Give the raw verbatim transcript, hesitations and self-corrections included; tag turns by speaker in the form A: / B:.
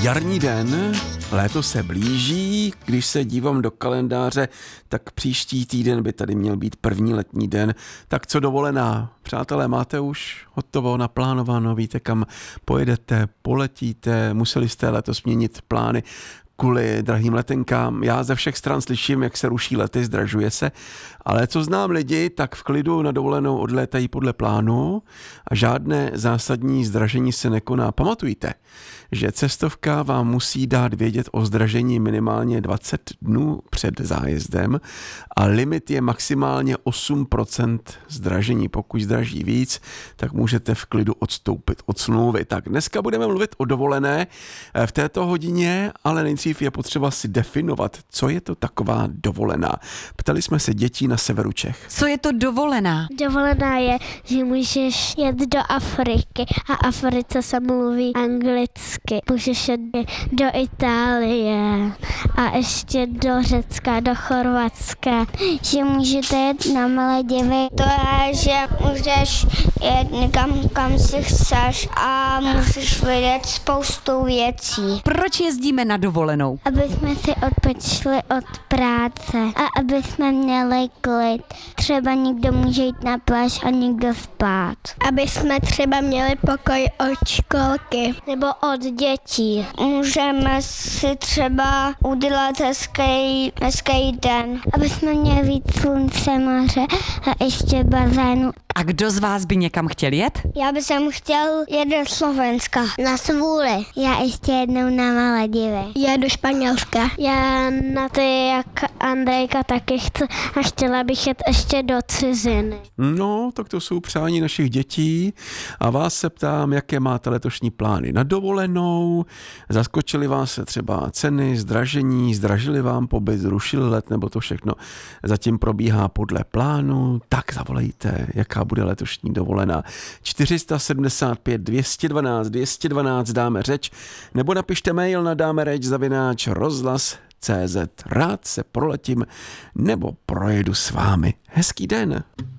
A: Jarní den, léto se blíží, když se dívám do kalendáře, tak příští týden by tady měl být první letní den. Tak co dovolená? Přátelé, máte už hotovo, naplánováno, víte kam pojedete, poletíte, museli jste letos měnit plány kvůli drahým letenkám. Já ze všech stran slyším, jak se ruší lety, zdražuje se, ale co znám lidi, tak v klidu na dovolenou odlétají podle plánu a žádné zásadní zdražení se nekoná. Pamatujte, že cestovka vám musí dát vědět o zdražení minimálně dvacet dnů před zájezdem a limit je maximálně osm procent zdražení. Pokud zdraží víc, tak můžete v klidu odstoupit od smlouvy. Tak dneska budeme mluvit o dovolené v této hodině, ale nejdřív je potřeba si definovat, co je to taková dovolená. Ptali jsme se dětí na severu Čech.
B: Co je to dovolená?
C: Dovolená je, že můžeš jet do Afriky a Africe se mluví anglicky. Můžeš jet do Itálie a ještě do Řecka, do Chorvatska.
D: Že můžete jet na Maledivy. To je, že můžeš jet někam, kam si chceš a můžeš vidět spoustu věcí.
B: Proč jezdíme na dovolenou?
D: Aby jsme si odpočili od práce a aby jsme měli klid. Třeba někdo může jít na pláž a někdo spát.
C: Aby jsme třeba měli pokoj od školky nebo od dětí.
D: Můžeme si třeba udělat hezký, hezký den. Aby jsme měli víc slunce, moře a ještě bazénu.
B: A kdo z vás by někam chtěl jet?
D: Já bych sem chtěl jet do Slovenska. Na svůli. Já ještě jednou na Maledivy.
C: Já do Španělska. Já na ty jak Andrejka taky chci a chtěla bych jet ještě do ciziny.
A: No, tak to jsou přání našich dětí a vás se ptám, jaké máte letošní plány na dovolenou, zaskočily vás třeba ceny, zdražení, zdražili vám pobyt, zrušili let, nebo to všechno zatím probíhá podle plánu, tak zavolejte, jaká bude letošní dovolená. čtyři sedmdesát pět dvě stě dvanáct dvě stě dvanáct dáme řeč, nebo napište mail na dáme řeč zavináč rozhlas tečka cé zet. Rád se proletím nebo projedu s vámi. Hezký den.